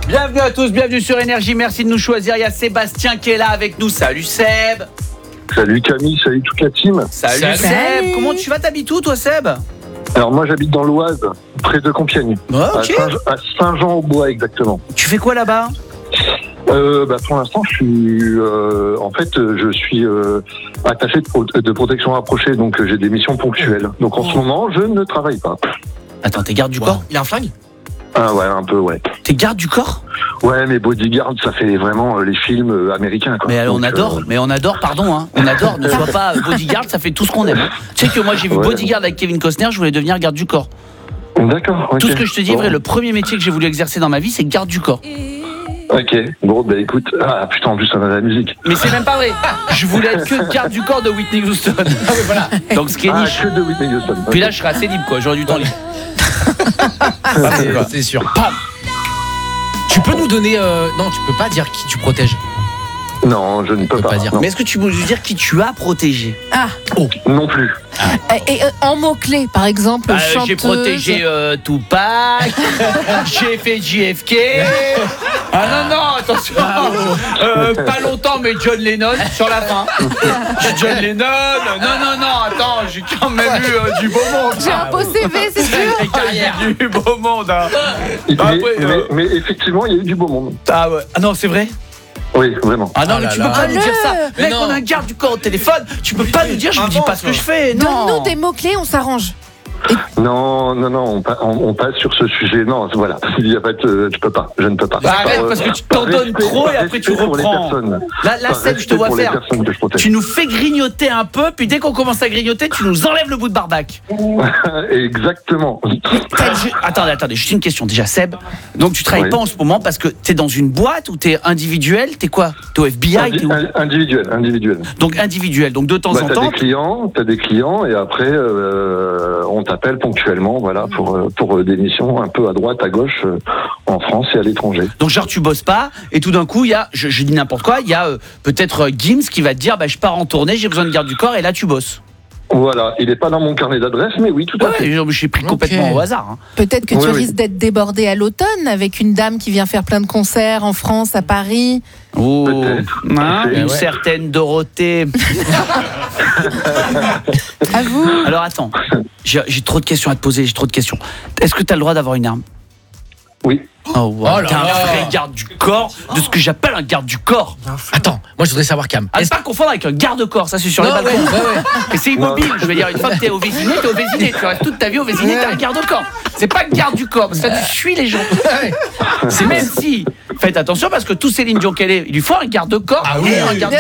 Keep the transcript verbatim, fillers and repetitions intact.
Bienvenue à tous, bienvenue sur Énergie, merci de nous choisir. Il y a Sébastien qui est là avec nous. Salut Seb. Salut Camille, salut toute la team. Salut, Salut. Seb. Comment tu vas, t'habites où toi Seb? Alors moi j'habite dans l'Oise, près de Compiègne. Oh, ok. À Saint- à Saint-Jean-au-Bois exactement. Tu fais quoi là-bas? Euh, bah, pour l'instant je suis, euh, en fait je suis euh, attaché de, pro- de protection rapprochée, donc euh, j'ai des missions ponctuelles. Donc en ce moment je ne travaille pas. Attends, t'es garde du Wow. corps? Il a un flingue? Ah ouais, un peu ouais. T'es garde du corps? Ouais, mais bodyguard ça fait vraiment euh, les films euh, américains quoi. Mais alors, on Donc, adore, euh, mais on adore, pardon, hein. On adore, ne sois pas bodyguard, ça fait tout ce qu'on aime. hein. Tu sais que moi j'ai vu Ouais. bodyguard avec Kevin Costner, je voulais devenir garde du corps. D'accord, ok. Tout ce que je te dis est Bon. vrai, le premier métier que j'ai voulu exercer dans ma vie, c'est garde du corps. Ok, bon bah écoute, ah putain en plus ça va la musique. Mais c'est même pas vrai. Je voulais être que garde du corps de Whitney Houston. Voilà. Donc ce qui est Ah, niche. que de Whitney Houston. Puis Ok. là, je serais assez libre, quoi. J'aurais du temps libre. C'est, c'est sûr. Pam. Tu peux nous donner... euh, Non, tu peux pas dire qui tu protèges. Non, je ne peux peux pas. pas dire. Non. Mais est-ce que tu peux nous dire qui tu as protégé? Ah, Non plus. et, et, euh, en mots-clés, par exemple, Bah, chanteuse. J'ai protégé euh, Tupac. J'ai fait J F K. Ah non, non, attention. Euh, pas longtemps, mais John Lennon sur la fin. John Lennon. Non, non, non, attends, j'ai quand même eu euh, du beau monde. J'ai un beau C V, c'est sûr. Et carrière. Du beau monde. Hein. Mais, Après, mais- euh, mais effectivement, il y a eu du beau monde. Ah, ouais. Ah non, c'est vrai? Oui, vraiment. Ah non, Oh mais là tu là. peux pas Ah nous le- dire ça. Mais Mec, non. on a un garde du corps au téléphone. Tu peux pas nous dire, je vous dis pas ce que je fais. Non. Donne-nous des mots-clés, on s'arrange. Non, non, non, on, pa- on- on passe sur ce sujet. Non, voilà, il y a pas de, je peux pas, je ne peux pas. Bah, arrête, Par, parce que euh, tu t'en par donnes respect- trop par et après tu respect pour les reprends. personnes. Là, là Par Seb, je te respect vois pour les faire. personnes que je protège. Tu nous fais grignoter un peu, puis dès qu'on commence à grignoter, tu nous enlèves le bout de barbac. Exactement. T'as- je- Attendez, attendez, juste une question déjà, Seb. Donc tu travailles Oui. pas en ce moment parce que t'es dans une boîte ou t'es individuel? T'es quoi? T'es au F B I? Indi- T'es où? in- individuel, individuel. Donc individuel. Donc de temps Bah, en t'as temps. des clients, t'as des clients, et après, euh, on t'appelle ponctuellement, voilà, pour euh, pour euh, des missions un peu à droite, à gauche, euh, en France et à l'étranger. Donc genre tu bosses pas et tout d'un coup il y a, je, je dis n'importe quoi, il y a euh, peut-être euh, Gims qui va te dire bah je pars en tournée, j'ai besoin de garde du corps et là tu bosses. Voilà, il n'est pas dans mon carnet d'adresse, mais oui, tout à fait. Ouais, je j'ai pris Ok. complètement au hasard. hein. Peut-être que Oui, tu oui. risques d'être débordé à l'automne avec une dame qui vient faire plein de concerts en France, à Paris. Oh, Peut-être. hein, Peut-être. une Ouais. certaine Dorothée. À vous. Alors attends, j'ai j'ai trop de questions à te poser, j'ai trop de questions. Est-ce que tu as le droit d'avoir une arme? Oui. Oh, wow. Oh là T'es un là. vrai garde du corps, de ce que j'appelle un garde du corps. Attends, moi je voudrais savoir, Cam. À ne Est-ce- pas confondre avec un garde-corps, ça c'est sur Non, les balcons. ouais, ouais, ouais. Et c'est immobile, je veux dire, une fois que t'es au Vésiné, t'es au Vésiné. Tu restes toute ta vie au Vésiné, t'es un garde-corps. C'est pas garde du corps, parce que ça tu suis les gens. Ouais. C'est même si, faites attention parce que tout Céline Dion qu'elle est, il lui faut un garde-corps Ah oui. et un garde